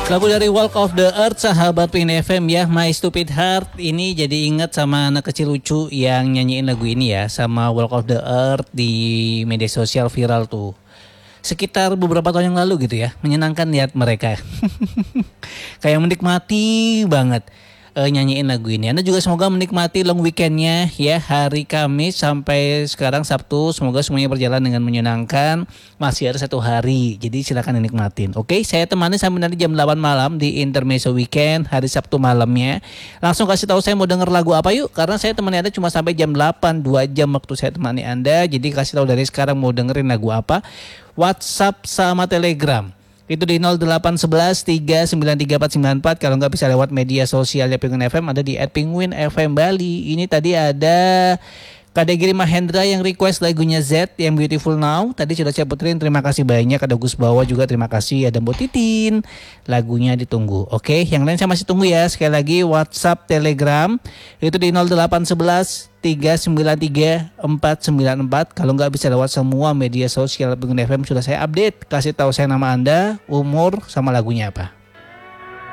Lagu dari Walk of the Earth, sahabat Pin FM ya, My Stupid Heart. Ini jadi inget sama anak kecil lucu yang nyanyiin lagu ini ya, sama Walk of the Earth di media sosial viral tuh. Sekitar beberapa tahun yang lalu gitu ya, menyenangkan lihat mereka. Kayak menikmati banget nyanyiin lagu ini. Anda juga semoga menikmati long weekendnya ya, hari Kamis sampai sekarang Sabtu. Semoga semuanya berjalan dengan menyenangkan. Masih ada 1 hari, jadi silakan dinikmatin. Oke, saya temani sampai nanti jam 8 malam di Intermezzo Weekend hari Sabtu malamnya. Langsung kasih tahu saya mau denger lagu apa yuk, karena saya temani Anda cuma sampai jam 8, 2 jam waktu saya temani Anda. Jadi kasih tahu dari sekarang mau dengerin lagu apa. WhatsApp sama Telegram itu di 0811 393 494. Kalau nggak bisa lewat media sosialnya Penguin FM, ada di @penguin_fm Bali. Ini tadi ada Kadegiri Mahendra yang request lagunya Z yang Beautiful Now. Tadi sudah saya puterin, terima kasih banyak. Ada Gus Bawa juga, terima kasih. Ada Mbok Titin, lagunya ditunggu. Oke, yang lain saya masih tunggu ya. Sekali lagi WhatsApp Telegram itu di 0811 393 494. Kalau nggak bisa lewat semua media sosial Penguin FM, sudah saya update. Kasih tahu saya nama Anda, umur, sama lagunya apa.